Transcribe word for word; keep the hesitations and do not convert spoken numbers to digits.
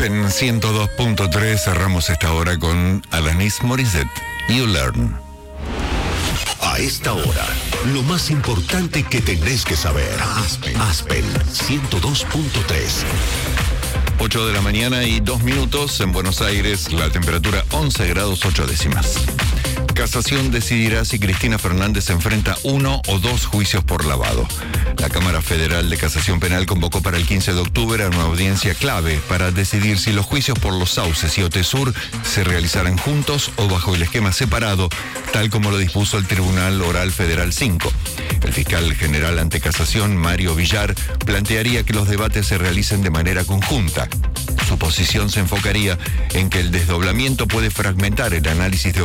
Aspen ciento dos punto tres, cerramos esta hora con Alanis Morissette, You Learn. A esta hora, lo más importante que tenés que saber. Aspen, Aspen ciento dos punto tres. ocho de la mañana y dos minutos en Buenos Aires, la temperatura once grados ocho décimas. Casación decidirá si Cristina Fernández enfrenta uno o dos juicios por lavado. La Cámara Federal de Casación Penal convocó para el quince de octubre a una audiencia clave para decidir si los juicios por los Sauces y Otesur se realizarán juntos o bajo el esquema separado, tal como lo dispuso el Tribunal Oral Federal cinco. El fiscal general ante casación, Mario Villar, plantearía que los debates se realicen de manera conjunta. Su posición se enfocaría en que el desdoblamiento puede fragmentar el análisis de